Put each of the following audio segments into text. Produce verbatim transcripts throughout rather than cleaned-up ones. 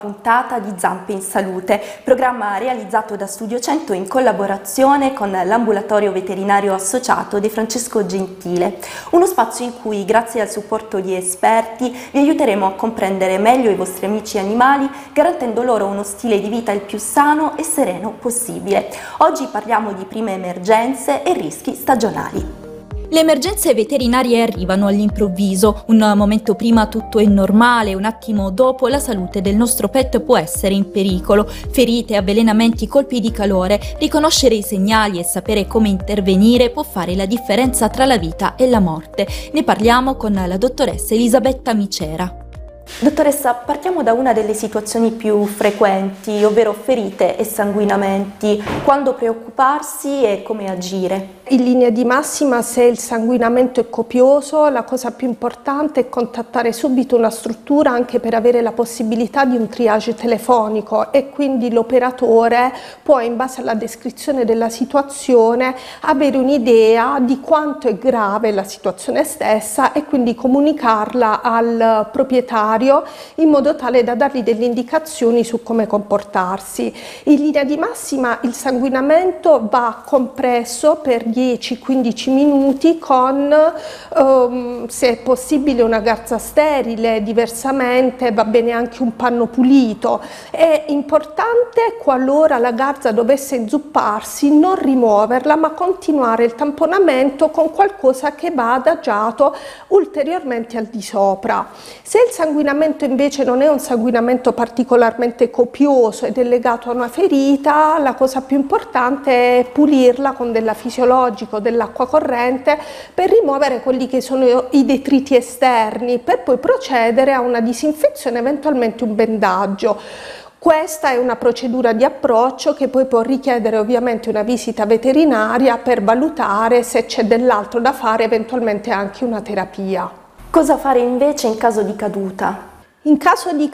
Puntata di Zampe in Salute, programma realizzato da Studio cento in collaborazione con l'Ambulatorio Veterinario Associato De Francesco Gentile, uno spazio in cui, grazie al supporto di esperti, vi aiuteremo a comprendere meglio i vostri amici animali, garantendo loro uno stile di vita il più sano e sereno possibile. Oggi parliamo di prime emergenze e rischi stagionali. Le emergenze veterinarie arrivano all'improvviso, un momento prima tutto è normale, un attimo dopo la salute del nostro pet può essere in pericolo. Ferite, avvelenamenti, colpi di calore, riconoscere i segnali e sapere come intervenire può fare la differenza tra la vita e la morte. Ne parliamo con la dottoressa Elisabetta Micera. Dottoressa, partiamo da una delle situazioni più frequenti, ovvero ferite e sanguinamenti. Quando preoccuparsi e come agire? In linea di massima, se il sanguinamento è copioso, la cosa più importante è contattare subito una struttura anche per avere la possibilità di un triage telefonico e quindi l'operatore può, in base alla descrizione della situazione, avere un'idea di quanto è grave la situazione stessa e quindi comunicarla al proprietario in modo tale da dargli delle indicazioni su come comportarsi. In linea di massima il sanguinamento va compresso per dieci quindici minuti con, um, se è possibile, una garza sterile, diversamente va bene anche un panno pulito. È importante, qualora la garza dovesse inzupparsi, non rimuoverla ma continuare il tamponamento con qualcosa che va adagiato ulteriormente al di sopra. Se il sanguinamento invece non è un sanguinamento particolarmente copioso ed è legato a una ferita, la cosa più importante è pulirla con della fisiologica o dell'acqua corrente per rimuovere quelli che sono i detriti esterni, per poi procedere a una disinfezione, eventualmente un bendaggio. Questa è una procedura di approccio che poi può richiedere ovviamente una visita veterinaria per valutare se c'è dell'altro da fare, eventualmente anche una terapia. Cosa fare invece in caso di caduta? In caso di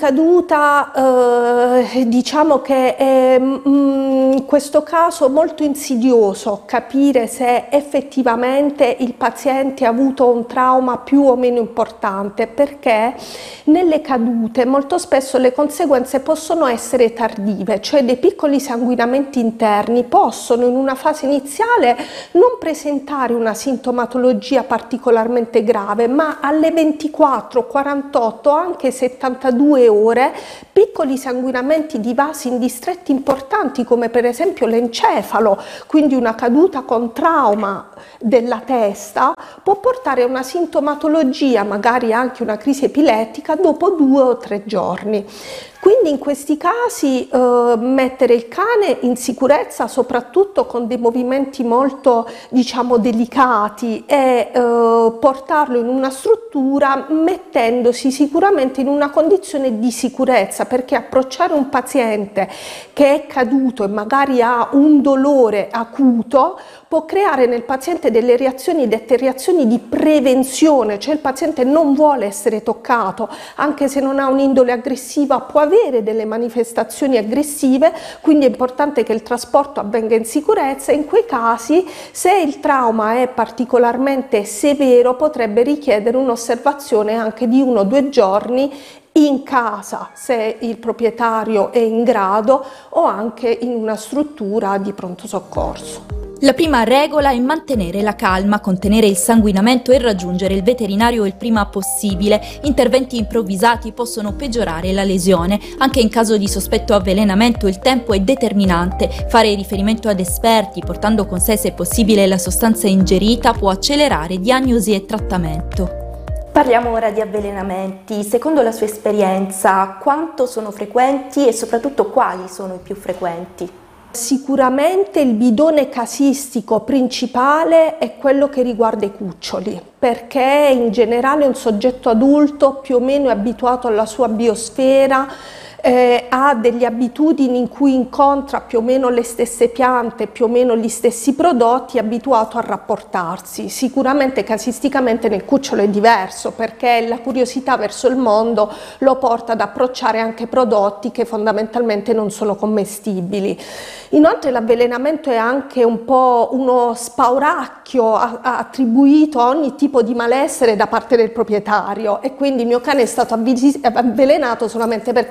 caduta eh, diciamo che è mh, in questo caso molto insidioso capire se effettivamente il paziente ha avuto un trauma più o meno importante, perché nelle cadute molto spesso le conseguenze possono essere tardive, cioè dei piccoli sanguinamenti interni possono in una fase iniziale non presentare una sintomatologia particolarmente grave, ma alle ventiquattro, quarantotto, anche settantadue ore, piccoli sanguinamenti di vasi in distretti importanti come per esempio l'encefalo, quindi una caduta con trauma della testa, può portare a una sintomatologia, magari anche una crisi epilettica, dopo due o tre giorni. Quindi in questi casi eh, mettere il cane in sicurezza, soprattutto con dei movimenti molto, diciamo, delicati, e eh, portarlo in una struttura mettendosi sicuramente in una condizione di sicurezza, perché approcciare un paziente che è caduto e magari ha un dolore acuto può creare nel paziente delle reazioni dette reazioni di prevenzione, cioè il paziente non vuole essere toccato, anche se non ha un'indole aggressiva può avere delle manifestazioni aggressive, quindi è importante che il trasporto avvenga in sicurezza. In quei casi, se il trauma è particolarmente severo, potrebbe richiedere un'osservazione anche di uno o due giorni in casa, se il proprietario è in grado, o anche in una struttura di pronto soccorso. La prima regola è mantenere la calma, contenere il sanguinamento e raggiungere il veterinario il prima possibile. Interventi improvvisati possono peggiorare la lesione. Anche in caso di sospetto avvelenamento il tempo è determinante. Fare riferimento ad esperti, portando con sé se possibile la sostanza ingerita, può accelerare diagnosi e trattamento. Parliamo ora di avvelenamenti. Secondo la sua esperienza, quanto sono frequenti e soprattutto quali sono i più frequenti? Sicuramente il bidone casistico principale è quello che riguarda i cuccioli, perché in generale un soggetto adulto più o meno è abituato alla sua biosfera, eh, ha delle abitudini in cui incontra più o meno le stesse piante, più o meno gli stessi prodotti, è abituato a rapportarsi. Sicuramente casisticamente nel cucciolo è diverso, perché la curiosità verso il mondo lo porta ad approcciare anche prodotti che fondamentalmente non sono commestibili. Inoltre l'avvelenamento è anche un po' uno spauracchio attribuito a ogni tipo di malessere da parte del proprietario, e quindi il mio cane è stato avvelenato solamente perché lo vedo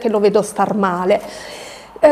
star male.